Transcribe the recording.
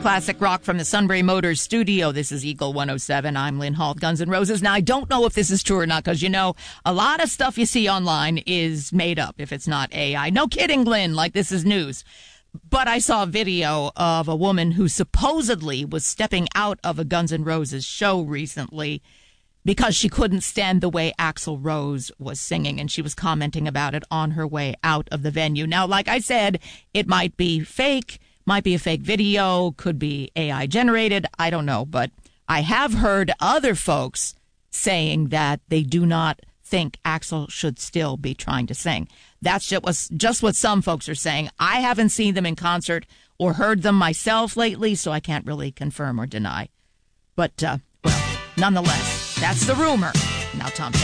classic rock from the Sunbury Motors studio. This is Eagle 107. I'm Lynn Hall, Guns N' Roses. Now, I don't know if this is true or not because, a lot of stuff you see online is made up if it's not AI. No kidding, Lynn, like this is news. But I saw a video of a woman who supposedly was stepping out of a Guns N' Roses show recently because she couldn't stand the way Axl Rose was singing, and she was commenting about it on her way out of the venue. Now, like I said, it might be fake. Might be a fake video, could be AI generated, I don't know. But I have heard other folks saying that they do not think Axl should still be trying to sing. That's just what some folks are saying. I haven't seen them in concert or heard them myself lately, so I can't really confirm or deny. But, nonetheless, that's the rumor. Now, Tom.